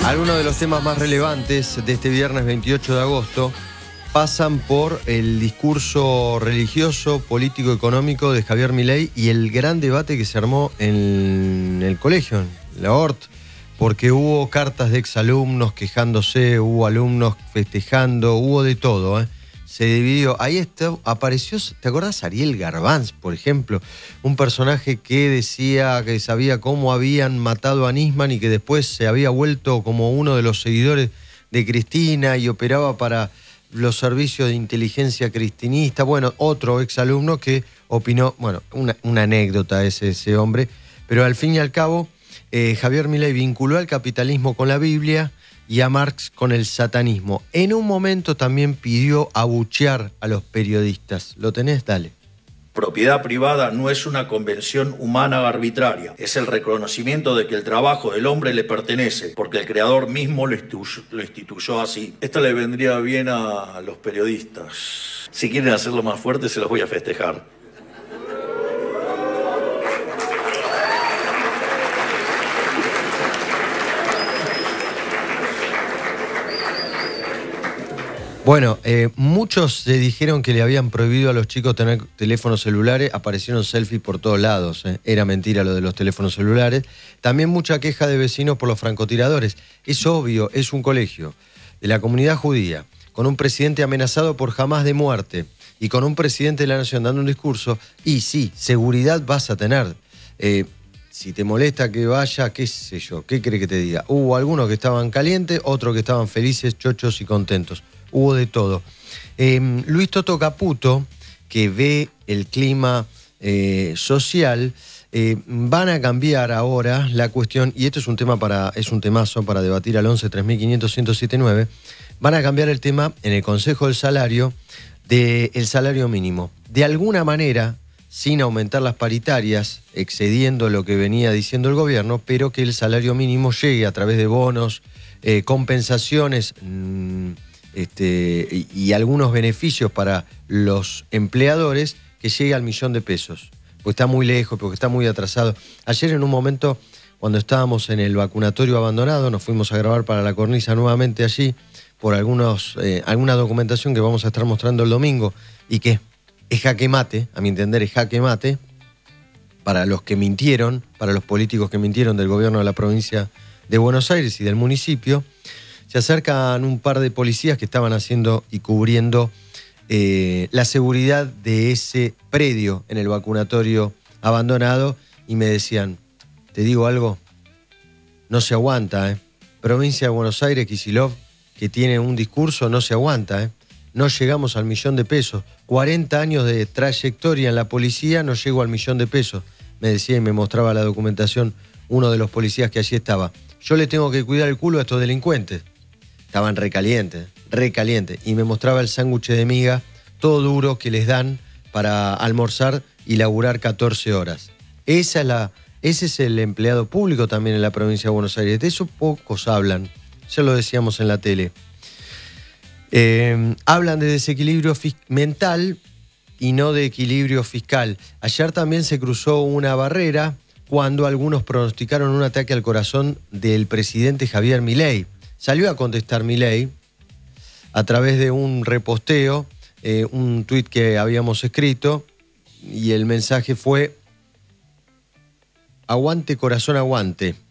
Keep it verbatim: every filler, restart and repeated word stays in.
Algunos de los temas más relevantes de este viernes veintiocho de agosto pasan por el discurso religioso, político, económico de Javier Milei y el gran debate que se armó en el colegio, en la O R T, porque hubo cartas de exalumnos quejándose, hubo alumnos festejando, hubo de todo, ¿eh? Se dividió. Ahí está, apareció, ¿te acordás? Ariel Garbanz, por ejemplo, un personaje que decía que sabía cómo habían matado a Nisman y que después se había vuelto como uno de los seguidores de Cristina y operaba para los servicios de inteligencia cristinista. Bueno, otro exalumno que opinó, bueno, una, una anécdota ese, ese hombre, pero al fin y al cabo, eh, Javier Milei vinculó al capitalismo con la Biblia y a Marx con el satanismo. En un momento también pidió abuchear a los periodistas. ¿Lo tenés? Dale. Propiedad privada no es una convención humana arbitraria, es el reconocimiento de que el trabajo del hombre le pertenece, porque el creador mismo lo instituyó, lo instituyó así. Esto le vendría bien a los periodistas. Si quieren hacerlo más fuerte, se los voy a festejar. Bueno, eh, muchos se dijeron que le habían prohibido a los chicos tener teléfonos celulares, aparecieron selfies por todos lados, eh. Era mentira lo de los teléfonos celulares. También mucha queja de vecinos por los francotiradores. Es obvio, es un colegio de la comunidad judía, con un presidente amenazado por jamás de muerte y con un presidente de la nación dando un discurso, y sí, seguridad vas a tener. Eh, si te molesta que vaya, qué sé yo, ¿qué cree que te diga? Hubo algunos que estaban calientes, otros que estaban felices, chochos y contentos. Hubo de todo. Eh, Luis Toto Caputo, que ve el clima eh, social, eh, van a cambiar ahora la cuestión, y esto es un tema para, es un temazo para debatir al once tres mil quinientos ciento setenta y nueve, van a cambiar el tema en el Consejo del Salario del salario mínimo. De alguna manera, sin aumentar las paritarias, excediendo lo que venía diciendo el gobierno, pero que el salario mínimo llegue a través de bonos, eh, compensaciones, mmm, Este, y, y algunos beneficios para los empleadores, que llegue al millón de pesos, porque está muy lejos, porque está muy atrasado. Ayer en un momento, cuando estábamos en el vacunatorio abandonado, nos fuimos a grabar para La Cornisa nuevamente allí, por algunos, eh, alguna documentación que vamos a estar mostrando el domingo, y que es jaque mate, a mi entender es jaque mate, para los que mintieron, para los políticos que mintieron del gobierno de la provincia de Buenos Aires y del municipio. Se acercan un par de policías que estaban haciendo y cubriendo eh, la seguridad de ese predio en el vacunatorio abandonado y me decían, te digo algo, no se aguanta, ¿eh? Provincia de Buenos Aires, Kicillof, que tiene un discurso, no se aguanta, ¿eh? No llegamos al millón de pesos. cuarenta años de trayectoria en la policía, no llego al millón de pesos. Me decía y me mostraba la documentación uno de los policías que allí estaba. Yo le tengo que cuidar el culo a estos delincuentes. Estaban recalientes, recalientes. Y me mostraba el sándwich de miga, todo duro, que les dan para almorzar y laburar catorce horas. Esa es la, ese es el empleado público también en la provincia de Buenos Aires. De eso pocos hablan. Ya lo decíamos en la tele. Eh, hablan de desequilibrio mental y no de equilibrio fiscal. Ayer también se cruzó una barrera cuando algunos pronosticaron un ataque al corazón del presidente Javier Milei. Salió a contestar Milei a través de un reposteo, eh, un tuit que habíamos escrito, y el mensaje fue: aguante corazón, aguante.